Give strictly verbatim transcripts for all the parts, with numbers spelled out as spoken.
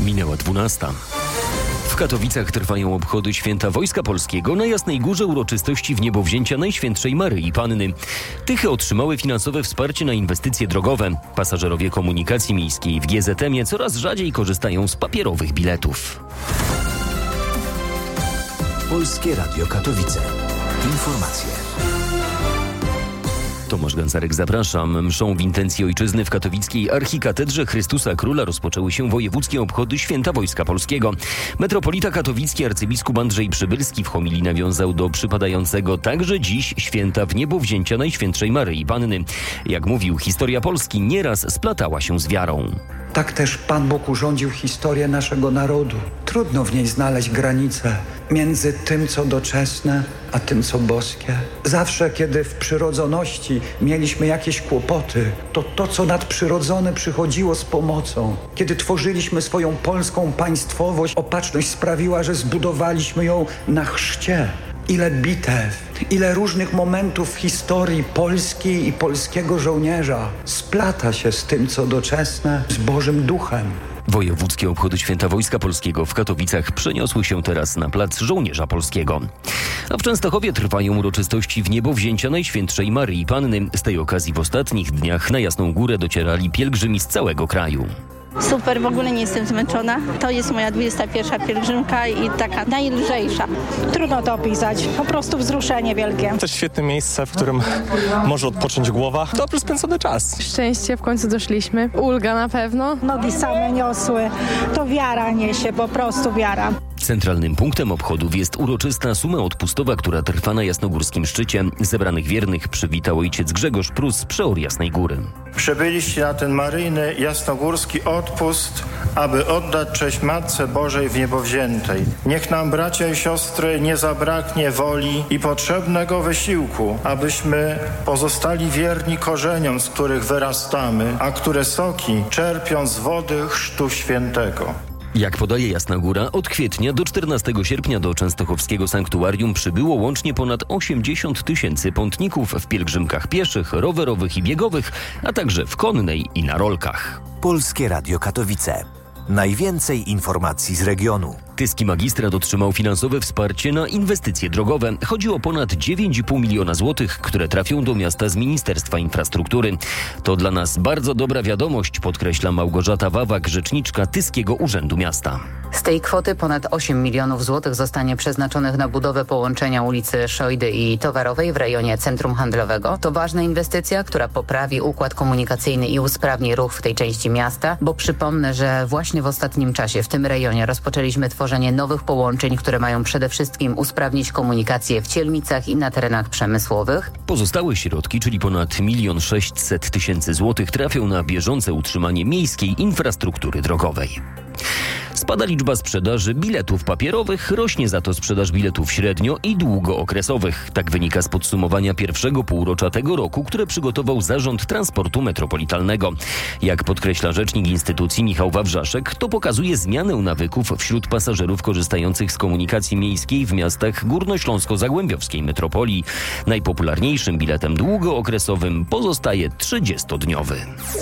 Minęła dwunasta. W Katowicach trwają obchody Święta Wojska Polskiego. Na Jasnej Górze uroczystości w niebowzięcia Najświętszej Maryi Panny. Tychy otrzymały finansowe wsparcie na inwestycje drogowe. Pasażerowie komunikacji miejskiej w G Z M-ie coraz rzadziej korzystają z papierowych biletów. Polskie Radio Katowice. Informacje. Tomasz Gancarek, zapraszam. Mszą w intencji ojczyzny w katowickiej Archikatedrze Chrystusa Króla rozpoczęły się wojewódzkie obchody Święta Wojska Polskiego. Metropolita katowicki arcybiskup Andrzej Przybylski w homilii nawiązał do przypadającego także dziś święta w niebowzięcia Najświętszej Maryi Panny. Jak mówił, historia Polski nieraz splatała się z wiarą. Tak też Pan Bóg urządził historię naszego narodu. Trudno w niej znaleźć granice między tym, co doczesne, a tym, co boskie. Zawsze, kiedy w przyrodzoności mieliśmy jakieś kłopoty, to to, co nadprzyrodzone, przychodziło z pomocą. Kiedy tworzyliśmy swoją polską państwowość, opatrzność sprawiła, że zbudowaliśmy ją na chrzcie. Ile bitew, ile różnych momentów w historii Polski i polskiego żołnierza splata się z tym, co doczesne, z Bożym Duchem. Wojewódzkie obchody Święta Wojska Polskiego w Katowicach przeniosły się teraz na plac Żołnierza Polskiego. A w Częstochowie trwają uroczystości w niebowzięcia Najświętszej Maryi Panny. Z tej okazji w ostatnich dniach na Jasną Górę docierali pielgrzymi z całego kraju. Super, w ogóle nie jestem zmęczona. To jest moja dwudziesta pierwsza pielgrzymka i taka najlżejsza. Trudno to opisać, po prostu wzruszenie wielkie. To jest świetne miejsce, w którym może odpocząć głowa. Dobrze spędzony czas. Szczęście, w końcu doszliśmy. Ulga na pewno. Nogi same niosły. To wiara niesie, po prostu wiara. Centralnym punktem obchodów jest uroczysta suma odpustowa, która trwa na jasnogórskim szczycie. Zebranych wiernych przywitał ojciec Grzegorz Prus, przeor Jasnej Góry. Przybyliście na ten maryjny, jasnogórski odpust, aby oddać cześć Matce Bożej w niebowziętej. Niech nam, bracia i siostry, nie zabraknie woli i potrzebnego wysiłku, abyśmy pozostali wierni korzeniom, z których wyrastamy, a które soki czerpią z wody Chrztu Świętego. Jak podaje Jasna Góra, od kwietnia do czternastego sierpnia do częstochowskiego sanktuarium przybyło łącznie ponad osiemdziesiąt tysięcy pątników w pielgrzymkach pieszych, rowerowych i biegowych, a także w konnej i na rolkach. Polskie Radio Katowice. Najwięcej informacji z regionu. Tyski magistrat otrzymał finansowe wsparcie na inwestycje drogowe. Chodzi o ponad dziewięć i pół miliona złotych, które trafią do miasta z Ministerstwa Infrastruktury. To dla nas bardzo dobra wiadomość, podkreśla Małgorzata Wawak, rzeczniczka Tyskiego Urzędu Miasta. Z tej kwoty ponad osiem milionów złotych zostanie przeznaczonych na budowę połączenia ulicy Szojdy i Towarowej w rejonie Centrum Handlowego. To ważna inwestycja, która poprawi układ komunikacyjny i usprawni ruch w tej części miasta, bo przypomnę, że właśnie w ostatnim czasie w tym rejonie rozpoczęliśmy tworzenie nowych połączeń, które mają przede wszystkim usprawnić komunikację w Cielmicach i na terenach przemysłowych. Pozostałe środki, czyli ponad milion sześćset tysięcy złotych, trafią na bieżące utrzymanie miejskiej infrastruktury drogowej. Spada liczba sprzedaży biletów papierowych, rośnie za to sprzedaż biletów średnio i długookresowych. Tak wynika z podsumowania pierwszego półrocza tego roku, które przygotował Zarząd Transportu Metropolitalnego. Jak podkreśla rzecznik instytucji Michał Wawrzaszek, to pokazuje zmianę nawyków wśród pasażerów korzystających z komunikacji miejskiej w miastach górnośląsko-zagłębiowskiej metropolii. Najpopularniejszym biletem długookresowym pozostaje trzydziestodniowy.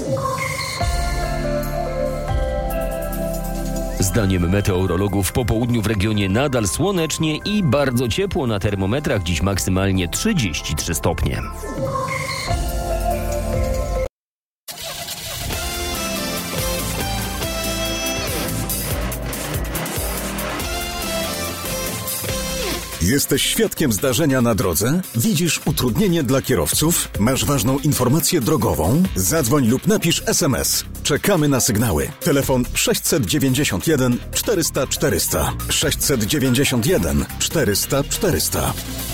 Zdaniem meteorologów po południu w regionie nadal słonecznie i bardzo ciepło, na termometrach dziś maksymalnie trzydzieści trzy stopnie. Jesteś świadkiem zdarzenia na drodze? Widzisz utrudnienie dla kierowców? Masz ważną informację drogową? Zadzwoń lub napisz es em es. Czekamy na sygnały. Telefon sześćset dziewięćdziesiąt jeden czterysta czterysta. sześćset dziewięćdziesiąt jeden czterysta czterysta.